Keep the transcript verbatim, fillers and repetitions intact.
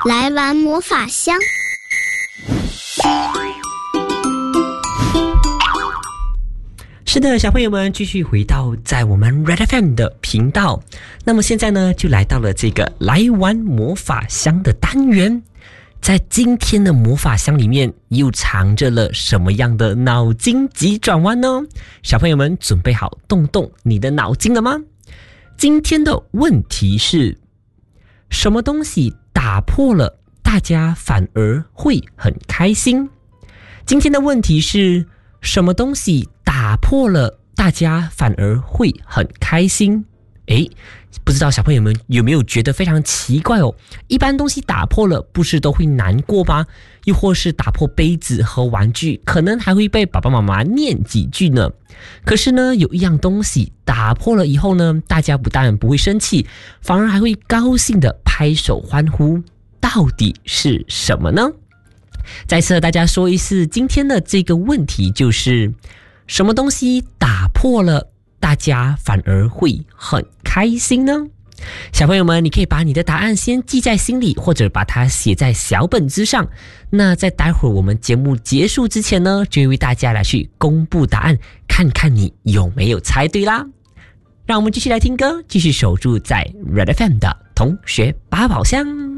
来玩魔法箱。 是的，小朋友们继续回到在我们 Red F M 的频道。那么现在呢，就来到了这个来玩魔法箱的单元。在今天的魔法箱里面，又藏着了什么样的脑筋急转弯呢？小朋友们准备好动动你的脑筋了吗？今天的问题是：什么东西打破了，大家反而会很开心？今天的问题是：什么东西打破了，大家反而会很开心？诶，不知道小朋友们有没有觉得非常奇怪哦？一般东西打破了，不是都会难过吗？又或是打破杯子和玩具，可能还会被爸爸妈妈念几句呢。可是呢，有一样东西打破了以后呢，大家不但不会生气，反而还会高兴的拍手欢呼。到底是什么呢？再次和大家说一次，今天的这个问题就是什么东西打破了，大家反而会很开心呢？小朋友们，你可以把你的答案先记在心里，或者把它写在小本子上。那在待会儿我们节目结束之前呢，就会为大家来去公布答案，看看你有没有猜对啦。让我们继续来听歌，继续守住在 Red F M 的同学八宝箱。